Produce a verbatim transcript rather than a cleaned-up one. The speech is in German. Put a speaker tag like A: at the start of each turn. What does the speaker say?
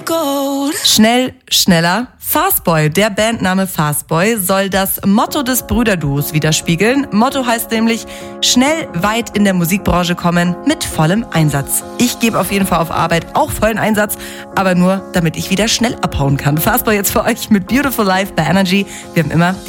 A: Schnell, schneller. Fastboy, der Bandname Fastboy, soll das Motto des Brüderduos widerspiegeln. Motto heißt nämlich, schnell weit in der Musikbranche kommen mit vollem Einsatz. Ich gebe auf jeden Fall auf Arbeit auch vollen Einsatz, aber nur, damit ich wieder schnell abhauen kann. Fastboy jetzt für euch mit Beautiful Life bei Energy. Wir haben immer die